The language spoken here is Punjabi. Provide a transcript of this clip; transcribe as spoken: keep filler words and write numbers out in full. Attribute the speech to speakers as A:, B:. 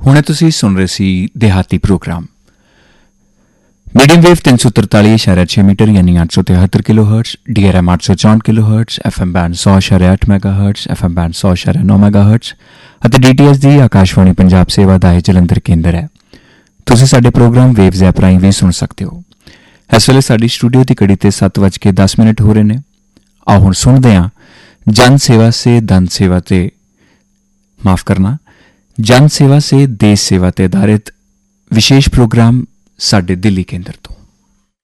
A: ਹੁਣੇ ਤੁਸੀਂ ਸੁਣ ਰਹੇ ਸੀ ਦਿਹਾਤੀ ਪ੍ਰੋਗਰਾਮ ਮੀਡੀਅਮ ਵੇਵ ਤਿੰਨ ਸੌ ਤਰਤਾਲੀ ਇਸ਼ਾਰਾ ਛੇ ਮੀਟਰ ਯਾਨੀ ਅੱਠ ਸੌ ਤਿਹੱਤਰ kilo hurts, D R M ਅੱਠ ਸੌ ਚੌਂਹਠ kilo hurts, F M band ਸੌ ਇਸ਼ਾਰਾ ਅੱਠ mega hurts, F M band ਸੌ ਇਸ਼ਾਰਾ ਨੌ ਮੈਗਾ ਹਰਟਸ ਅਤੇ ਡੀ ਟੀ ਐਸ ਦੀ ਆਕਾਸ਼ਵਾਣੀ ਪੰਜਾਬ ਸੇਵਾ ਦਾ ਇਹ ਜਲੰਧਰ ਕੇਂਦਰ ਹੈ। ਤੁਸੀਂ ਸਾਡੇ ਪ੍ਰੋਗਰਾਮ ਵੇਵਜ਼ ਐਪ ਰਾਹੀਂ ਵੀ ਸੁਣ ਸਕਦੇ ਹੋ। ਇਸ ਵੇਲੇ ਸਾਡੀ ਸਟੂਡੀਓ ਦੀ ਘੜੀ ਤੇ ਸੱਤ ਵੱਜ ਕੇ ਦਸ ਮਿੰਟ ਹੋ ਰਹੇ ਨੇ। ਆਓ ਹੁਣ ਸੁਣਦੇ ਹਾਂ ਜਨ ਸੇਵਾ ਸੇ ਦਨ ਸੇਵਾ ਤੇ ਮਾਫ ਕਰਨਾ ਜਨ ਸੇਵਾ ਸੇ ਦੇਸ਼ ਸੇਵਾ ਤੇ ਆਧਾਰਿਤ ਵਿਸ਼ੇਸ਼ ਪ੍ਰੋਗਰਾਮ ਸਾਡੇ ਦਿੱਲੀ ਕੇਂਦਰ ਤੋਂ।